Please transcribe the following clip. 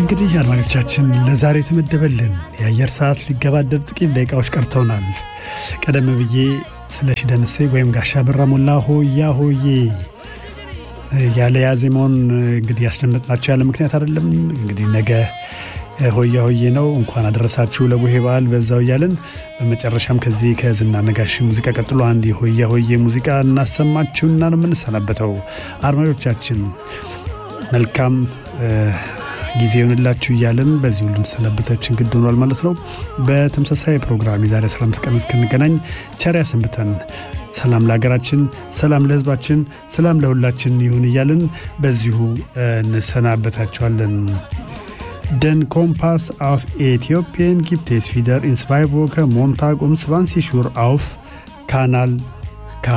እንግዲህ አድማጮቻችን ለዛሬ ተመደበልን የአየር ሰዓት ሊገባደድ ጥቂት ደቂቃዎች ቀርተውናል። ቀደም ብዬ ስለሺ ደምሴ ወይም ጋሻ በራ ሞላ ሆያ ሆዬ ያለ ያዜሞን እንግዲህ ያስደመጥናቸው ያለ ምክንያት አይደለም። እንግዲህ ነገ ሆያ ሆዬ ነው። እንኳን አደረሳችሁ ለቡሄ በዓል በዛው እያልን በመጨረሻም ከዚህ ከዝና ነጋሽ ሙዚቃ ቀጥሎ አንድ ሆያ ሆዬ ሙዚቃ እናሰማችሁና ነው የምንሰናበተው። አድማጮቻችን መልካም ጊዜ ይሁንላችሁ እያልን በዚህ ሁሉ እንሰናበታችን ግድ ሆኗል ማለት ነው። በተመሳሳይ ፕሮግራም የዛሬ 15 ቀን እስክንገናኝ ቸር ያሰንብተን። ሰላም ለሀገራችን፣ ሰላም ለሕዝባችን፣ ሰላም ለሁላችን ይሁን እያልን በዚሁ እንሰናበታችኋለን። Den Kompass auf Äthiopien gibt es wieder in 2 Wochen Montag um 20 Uhr auf Kanal